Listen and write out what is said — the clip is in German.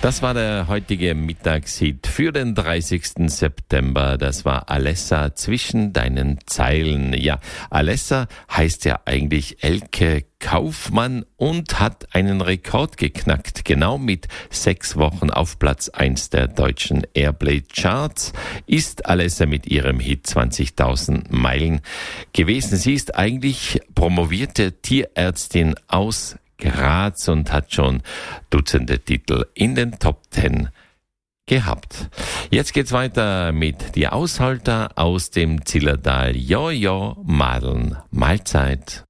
Das war der heutige Mittagshit für den 30. September. Das war Alessa zwischen deinen Zeilen. Ja, Alessa heißt ja eigentlich Elke Kaufmann und hat einen Rekord geknackt. Genau mit 6 Wochen auf Platz 1 der deutschen Airplay Charts ist Alessa mit ihrem Hit 20.000 Meilen gewesen. Sie ist eigentlich promovierte Tierärztin aus Graz und hat schon Dutzende Titel in den Top 10 gehabt. Jetzt geht's weiter mit Die Aushalter aus dem Zillertal. Jojo, Madeln, Mahlzeit.